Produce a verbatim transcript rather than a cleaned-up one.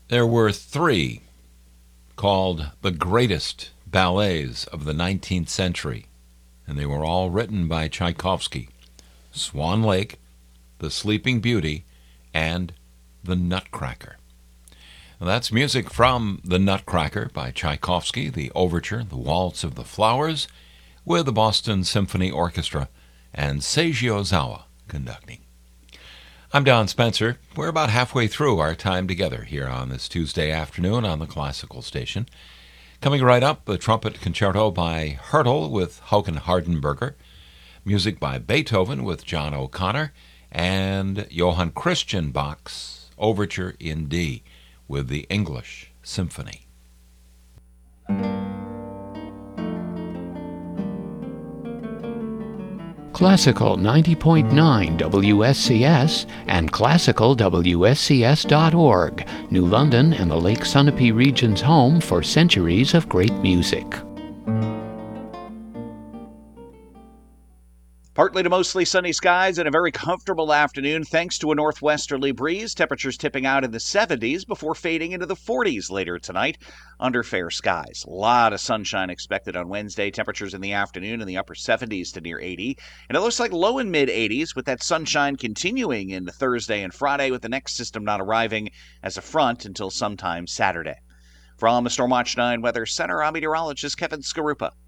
There were three called the greatest ballets of the nineteenth century, and they were all written by Tchaikovsky: Swan Lake, The Sleeping Beauty, and The Nutcracker. Now, that's music from The Nutcracker by Tchaikovsky, the overture, The Waltz of the Flowers, with the Boston Symphony Orchestra and Seiji Ozawa conducting. I'm Don Spencer. We're about halfway through our time together here on this Tuesday afternoon on the Classical Station. Coming right up, the trumpet concerto by Hertel with Håkan Hardenberger, music by Beethoven with John O'Connor, and Johann Christian Bach's Overture in D with the English Symphony. Classical ninety point nine W S C S and classical W S C S dot org, New London and the Lake Sunapee region's home for centuries of great music. Partly to mostly sunny skies and a very comfortable afternoon thanks to a northwesterly breeze. Temperatures tipping out in the seventies before fading into the forties later tonight under fair skies. A lot of sunshine expected on Wednesday. Temperatures in the afternoon in the upper seventies to near eighty. And it looks like low and mid eighties with that sunshine continuing into Thursday and Friday with the next system not arriving as a front until sometime Saturday. From the Stormwatch nine Weather Center, I'm meteorologist Kevin Skarupa.